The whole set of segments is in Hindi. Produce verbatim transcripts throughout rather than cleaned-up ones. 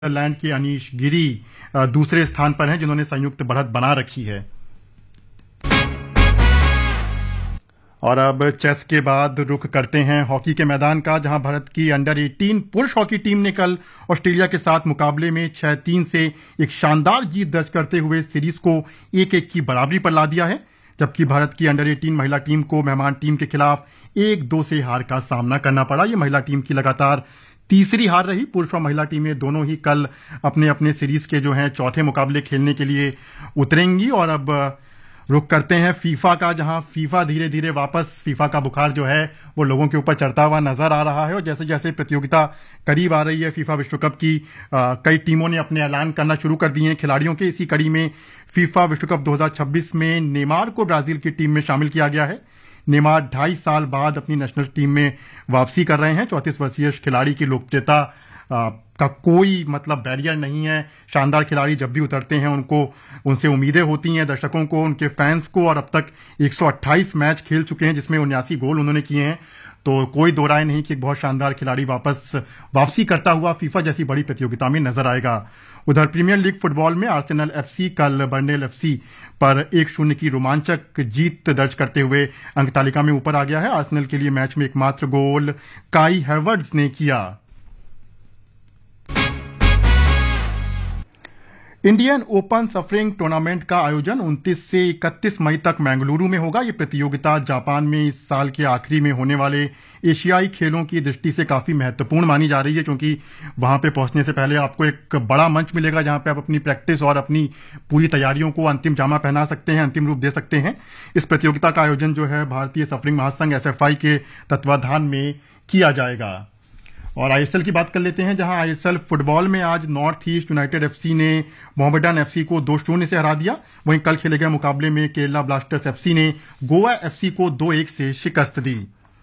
नीदरलैंड के अनीश गिरी दूसरे स्थान पर हैं, जिन्होंने संयुक्त बढ़त बना रखी है। और अब चेस के बाद रुख करते हैं हॉकी के मैदान का, जहां भारत की अंडर अठारह पुरुष हॉकी टीम ने कल ऑस्ट्रेलिया के साथ मुकाबले में छह तीन से एक शानदार जीत दर्ज करते हुए सीरीज को एक एक की बराबरी पर ला दिया है, जबकि भारत की अंडर अठारह महिला टीम को मेहमान टीम के खिलाफ एक दो से हार का सामना करना पड़ा। ये महिला टीम की लगातार तीसरी हार रही। पुरुष और महिला टीमें दोनों ही कल अपने अपने सीरीज के जो हैं चौथे मुकाबले खेलने के लिए उतरेंगी। और अब रुक करते हैं फीफा का, जहां फीफा धीरे धीरे वापस फीफा का बुखार जो है वो लोगों के ऊपर चढ़ता हुआ नजर आ रहा है। और जैसे जैसे प्रतियोगिता करीब आ रही है फीफा विश्व कप की, आ, कई टीमों ने अपने ऐलान करना शुरू कर दिए हैं खिलाड़ियों के। इसी कड़ी में फीफा विश्व कप दो हज़ार छब्बीस में नेमार को ब्राजील की टीम में शामिल किया गया है। नेमार ढाई साल बाद अपनी नेशनल टीम में वापसी कर रहे हैं। चौंतीस वर्षीय खिलाड़ी की लोकप्रियता का कोई मतलब बैरियर नहीं है। शानदार खिलाड़ी जब भी उतरते हैं उनको उनसे उम्मीदें होती हैं, दर्शकों को, उनके फैंस को। और अब तक एक सौ अट्ठाईस मैच खेल चुके हैं, जिसमें उन्यासी गोल उन्होंने किए हैं। तो कोई दो राय नहीं कि एक बहुत शानदार खिलाड़ी वापस वापसी करता हुआ फीफा जैसी बड़ी प्रतियोगिता में नजर आएगा। उधर प्रीमियर लीग फुटबॉल में आर्सेनल एफसी कल बर्नले एफसी पर एक शून्य की रोमांचक जीत दर्ज करते हुए अंक तालिका में ऊपर आ गया है। आर्सेनल के लिए मैच में एकमात्र गोल काई हैवर्ट्ज ने किया। इंडियन ओपन सफरिंग टूर्नामेंट का आयोजन उनतीस से इकतीस मई तक बेंगलुरु में होगा। ये प्रतियोगिता जापान में इस साल के आखिरी में होने वाले एशियाई खेलों की दृष्टि से काफी महत्वपूर्ण मानी जा रही है, क्योंकि वहां पे पहुंचने से पहले आपको एक बड़ा मंच मिलेगा जहां पे आप अपनी प्रैक्टिस और अपनी पूरी तैयारियों को अंतिम जामा पहना सकते हैं, अंतिम रूप दे सकते हैं। इस प्रतियोगिता का आयोजन जो है भारतीय सफरिंग महासंघ एस एफ आई के तत्वाधान में किया जाएगा। और आईएसएल की बात कर लेते हैं, जहां आईएसएल फुटबॉल में आज नॉर्थ ईस्ट यूनाइटेड एफसी ने मोहम्मडन एफसी को दो शून्य से हरा दिया। वहीं कल खेले गए मुकाबले में केरला ब्लास्टर्स एफसी ने गोवा एफसी को दो एक से शिकस्त दी।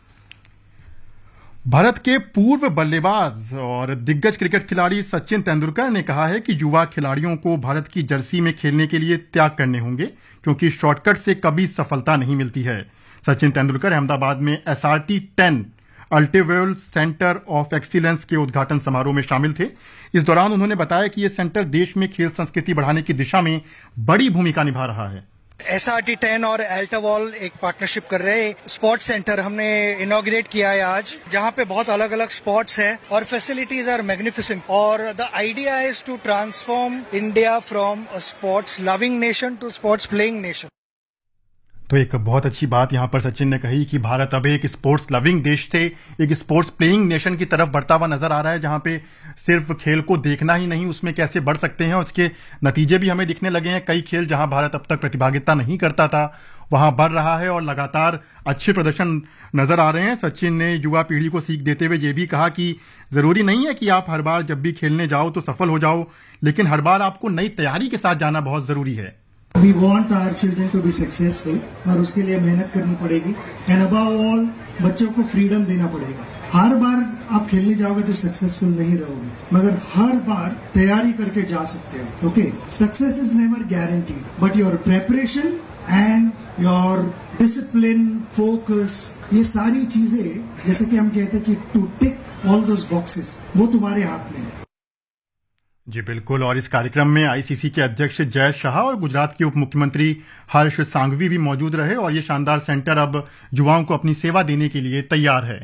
भारत के पूर्व बल्लेबाज और दिग्गज क्रिकेट खिलाड़ी सचिन तेंदुलकर ने कहा है कि युवा खिलाड़ियों को भारत की जर्सी में खेलने के लिए त्याग करने होंगे, क्योंकि शॉर्टकट से कभी सफलता नहीं मिलती है। सचिन तेंदुलकर अहमदाबाद में SRT ten अल्टीवेल centre of excellence के उद्घाटन समारोह में शामिल थे। इस दौरान उन्होंने बताया कि यह सेंटर देश में खेल संस्कृति बढ़ाने की दिशा में बड़ी भूमिका निभा रहा है। एसआरटी टेन और अल्टावॉल एक पार्टनरशिप कर रहे हैं। स्पोर्ट्स सेंटर हमने इनॉग्रेट किया है आज, जहां पे बहुत अलग अलग स्पोर्ट्स है और फैसिलिटीज आर मैग्निफिसेंट। और the idea is to transform India from a sports loving nation to sports playing nation. तो एक बहुत अच्छी बात यहां पर सचिन ने कही कि भारत अब एक स्पोर्ट्स लविंग देश से एक स्पोर्ट्स प्लेइंग नेशन की तरफ बढ़ता हुआ नजर आ रहा है, जहां पे सिर्फ खेल को देखना ही नहीं, उसमें कैसे बढ़ सकते हैं उसके नतीजे भी हमें दिखने लगे हैं। कई खेल जहां भारत अब तक प्रतिभागिता नहीं करता था वहां बढ़ रहा है और लगातार अच्छे प्रदर्शन नजर आ रहे हैं। सचिन ने युवा पीढ़ी को सीख देते हुए ये भी कहा कि जरूरी नहीं है कि आप हर बार जब भी खेलने जाओ तो सफल हो जाओ, लेकिन हर बार आपको नई तैयारी के साथ जाना बहुत जरूरी है। We want our children to be successful, और उसके लिए मेहनत करनी पड़ेगी। एंड अबव ऑल बच्चों को फ्रीडम देना पड़ेगा। हर बार आप खेलने जाओगे तो सक्सेसफुल नहीं रहोगे, मगर हर बार तैयारी करके जा सकते हो। Okay, success is never guaranteed, but your preparation and your discipline, focus, ये सारी चीजें जैसे कि हम कहते हैं कि two tick all those boxes, वो तुम्हारे हाथ में है। जी बिल्कुल। और इस कार्यक्रम में आईसीसी के अध्यक्ष जय शाह और गुजरात के उप मुख्यमंत्री हर्ष सांघवी भी मौजूद रहे। और ये शानदार सेंटर अब युवाओं को अपनी सेवा देने के लिए तैयार है।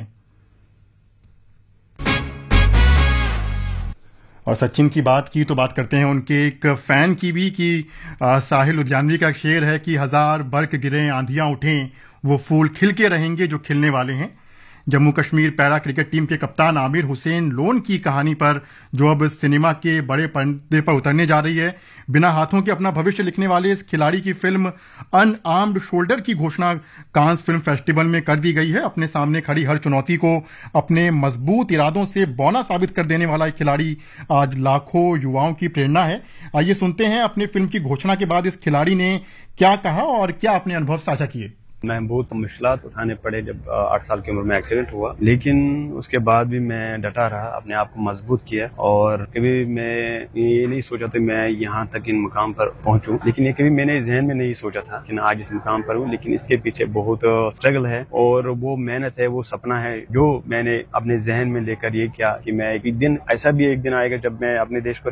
और सचिन की बात की तो बात करते हैं उनके एक फैन की भी, कि साहिल लुधियानवी का शेर है कि हजार बर्क गिरे आंधियां उठें, वो फूल खिल के रहेंगे जो खिलने वाले हैं। Jammu Kashmir para cricket team के कप्तान आमिर हुसैन लोन की कहानी पर, जो अब सिनेमा के बड़े पर्दे पर उतरने जा रही है, बिना हाथों के अपना भविष्य लिखने वाले इस खिलाड़ी की फिल्म अनआर्म्ड शोल्डर की घोषणा कांस फिल्म फेस्टिवल में कर दी गई है। अपने सामने खड़ी हर चुनौती को अपने मजबूत इरादों से बौना साबित कर देने वाला एक खिलाड़ी आज लाखों युवाओं की प्रेरणा है। आइए सुनते हैं अपनी फिल्म की घोषणा के बाद इस खिलाड़ी ने क्या कहा और क्या अपने अनुभव साझा किए। मैं बहुत मुश्किलात उठाने पड़े जब आठ साल की उम्र में एक्सीडेंट हुआ, लेकिन उसके बाद भी मैं डटा रहा, अपने आप को मजबूत किया और कभी मैं ये नहीं सोचा था मैं यहाँ तक इन मुकाम पर पहुंचूं। लेकिन ये कभी मैंने जहन में नहीं सोचा था कि मैं आज इस मुकाम पर हूँ। लेकिन इसके पीछे बहुत स्ट्रगल है और वो मेहनत है, वो सपना है जो मैंने अपने जहन में लेकर ये किया कि मैं एक दिन, ऐसा भी एक दिन आएगा जब मैं अपने देश को